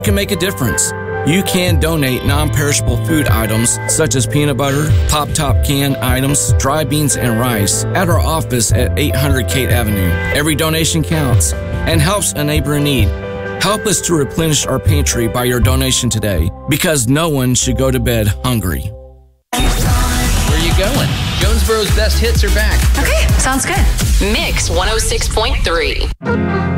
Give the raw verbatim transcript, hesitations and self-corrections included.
can make a difference. You can donate non-perishable food items such as peanut butter, pop-top canned items, dry beans, and rice at our office at eight hundred Kate Avenue. Every donation counts and helps a neighbor in need. Help us to replenish our pantry by your donation today, because no one should go to bed hungry. Where are you going? Jonesboro's best hits are back. Okay, sounds good. Mix one oh six point three.